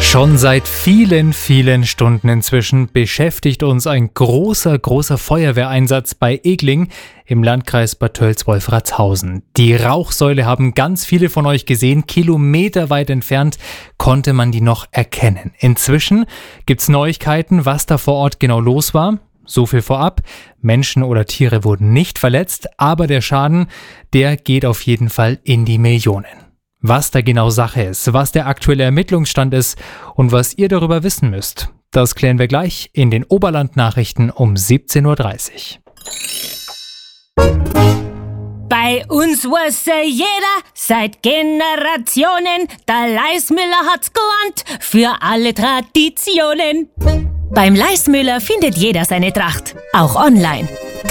Schon seit vielen, vielen Stunden inzwischen beschäftigt uns ein großer Feuerwehreinsatz bei Egling im Landkreis Bad Tölz-Wolfratshausen. Die Rauchsäule haben ganz viele von euch gesehen. Kilometerweit entfernt konnte man die noch erkennen. Inzwischen gibt's Neuigkeiten, was da vor Ort genau los war. So viel vorab. Menschen oder Tiere wurden nicht verletzt, aber der Schaden, der geht auf jeden Fall in die Millionen. Was da genau Sache ist, was der aktuelle Ermittlungsstand ist und was ihr darüber wissen müsst, das klären wir gleich in den Oberland-Nachrichten um 17.30 Uhr. Bei uns wusste jeder seit Generationen, der Leismüller hat's gelernt für alle Traditionen. Beim Leismüller findet jeder seine Tracht, auch online.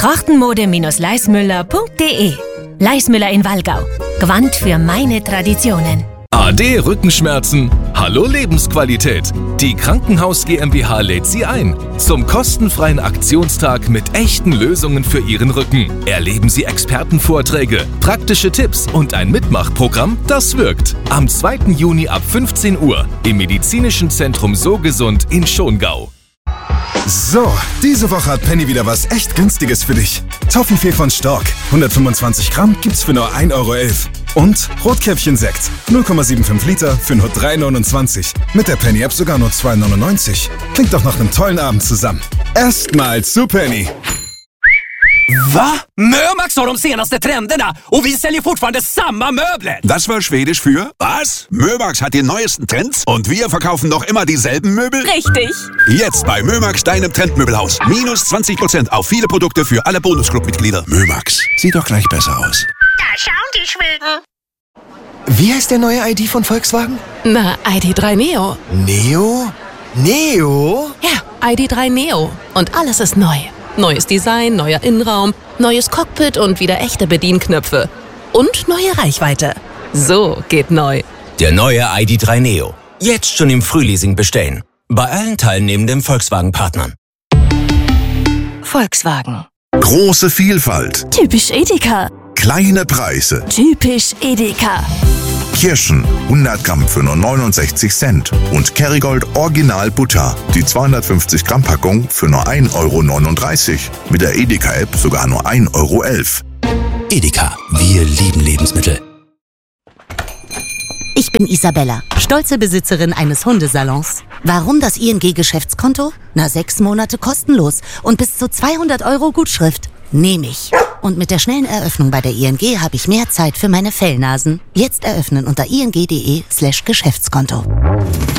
Trachtenmode-leismüller.de. Leismüller in Wallgau. Gewand für meine Traditionen. AD Rückenschmerzen. Hallo Lebensqualität. Die Krankenhaus GmbH lädt Sie ein zum kostenfreien Aktionstag mit echten Lösungen für Ihren Rücken. Erleben Sie Expertenvorträge, praktische Tipps und ein Mitmachprogramm, das wirkt. Am 2. Juni ab 15 Uhr im Medizinischen Zentrum So Gesund in Schongau. So, diese Woche hat Penny wieder was echt Günstiges für dich. Toffifee von Stork, 125 Gramm gibt's für nur 1,11 € Und Rotkäppchen-Sekt, 0,75 Liter für nur 3,29 €. Mit der Penny-App sogar nur 2,99 €. Klingt doch nach einem tollen Abend zusammen. Erstmal zu Penny. Va? Mömax har de senaste trenderna och vi säljer fortfarande samma möbler. Das war Schwedisch für was? Mömax hat die neuesten Trends und wir verkaufen noch immer dieselben Möbel? Richtig. Jetzt bei Mömax, deinem Trendmöbelhaus. Minus 20% auf viele Produkte für alle Bonusclub-Mitglieder. Mömax, sieht doch gleich besser aus. Da schauen die Schweden. Wie heißt der neue ID von Volkswagen? Na, ID.3 Neo. Neo? Neo? Ja, ID.3 Neo. Und alles ist neu. Neues Design, neuer Innenraum, neues Cockpit und wieder echte Bedienknöpfe. Und neue Reichweite. So geht neu. Der neue ID.3 Neo. Jetzt schon im Frühleasing bestellen. Bei allen teilnehmenden Volkswagen-Partnern. Volkswagen. Große Vielfalt. Typisch Edeka. Kleine Preise. Typisch Edeka. Kirschen, 100 Gramm für nur 69 Cent. Und Kerrygold Original Butter, die 250 Gramm Packung für nur 1,39 € Mit der Edeka-App sogar nur 1,11 €. Edeka, wir lieben Lebensmittel. Ich bin Isabella, stolze Besitzerin eines Hundesalons. Warum das ING-Geschäftskonto? 6 Monate kostenlos und bis zu 200 € Gutschrift. Nehme ich. Und mit der schnellen Eröffnung bei der ING habe ich mehr Zeit für meine Fellnasen. Jetzt eröffnen unter ing.de/Geschäftskonto.